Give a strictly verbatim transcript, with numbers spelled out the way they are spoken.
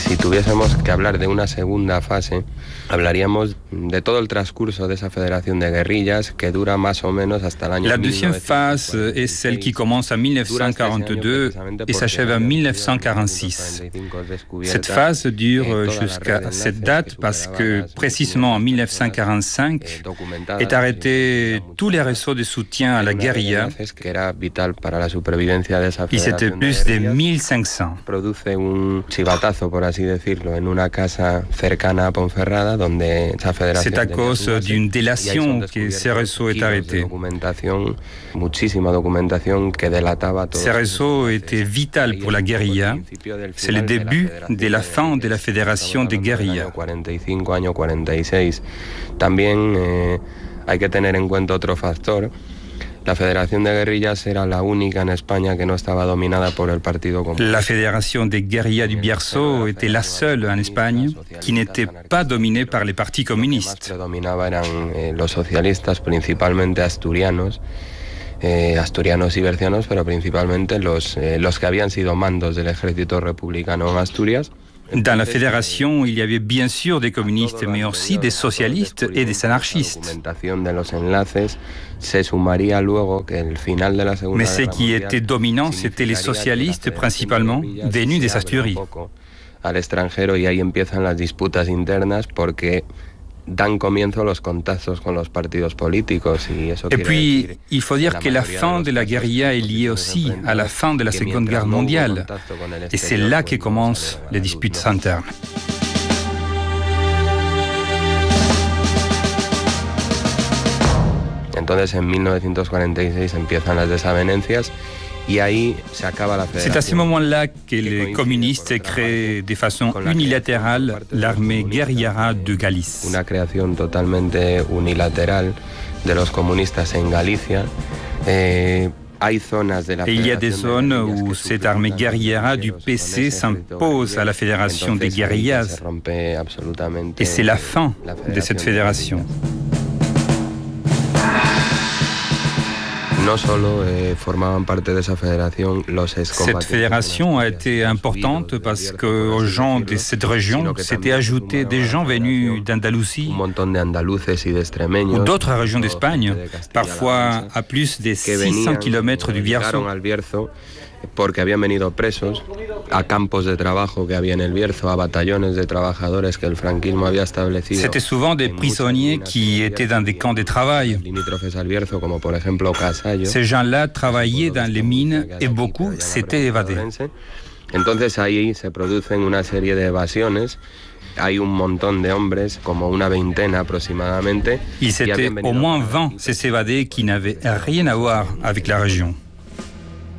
Si tuviésemos que hablar de una segunda fase, hablaríamos de todo el transcurso de esa fédération de guerrillas que dura más o menos hasta el año La deuxième phase est celle qui commence en mille neuf cent quarante-deux et s'achève en mille neuf cent quarante-six. Cette phase dure jusqu'à cette date parce que précisément en mille neuf cent quarante-cinq est arrêté tous les réseaux de soutien à la guérilla. Ils étaient plus de mille cinq cents. Produce un chivatazo, por así decirlo, en una casa cercana a Ponferrada, donde esa federación. C'est à cause d'une délation que ces réseaux est arrêté. Muchísima documentación que delataba todo. Ces réseaux étaient vital pour la guérilla. C'est le début de la fin de la fédération de guérilla. cuarenta y cinco, año cuarenta y seis. También eh, hay que tener en cuenta otro factor. La Fédération de guerrillas era la única en España que no estaba dominada por el Partido Comunista. La Fédération des guérillas du Bierzo était la seule en Espagne qui n'était pas dominée par les partis communistes. Los que dominaban eran eh, los socialistas, principalmente asturianos. Eh, asturianos y bercianos, pero principalmente los, eh, los que habían sido mandos del ejército republicano en Asturias. Dans la fédération, il y avait bien sûr des communistes, mais aussi des socialistes et des anarchistes. Mais ce qui était dominant, c'était les socialistes, principalement, venus des Asturies. Al extranjero y ahí empiezan las disputas internas porque dan comienzo los contactos con los partidos políticos y eso. Et puis, il faut dire que la fin de la guérilla est liée aussi à la fin de la Seconde Guerre mondiale. Et c'est là que commencent les disputes internes. Entonces, en mille neuf cent quarante-six empiezan las desavenencias. C'est à ce moment-là que les communistes créent de façon unilatérale l'armée guerrillera de Galice. Una creación totalmente unilateral de los comunistas en Galicia. Eh, hay zonas de la Et il y a des zones où cette armée guerrillera du P C s'impose à la Fédération des guérillas. Et c'est la fin de cette fédération. No solo eh, formaban parte de esa fédération los Cette fédération a été importante parce qu'aux gens de cette région s'étaient ajoutés des gens venus d'Andalousie ou d'autres régions d'Espagne, parfois à plus de six cents kilomètres du Bierzo. Porque habían venido presos a campos de trabajo que había en el Bierzo, a batallones de trabajadores que el franquismo había establecido. C'était souvent des prisonniers qui étaient dans des camps de travail. Limítrofes al Bierzo, como por ejemplo Casallo. Ces gens-là travaillaient dans les mines et beaucoup s'étaient évadés. Entonces ahí se producen una serie de evasiones. Hay un montón de hombres, como una veintena aproximadamente. Ils étaient au moins vingt ces évadés qui n'avaient rien à voir avec la région.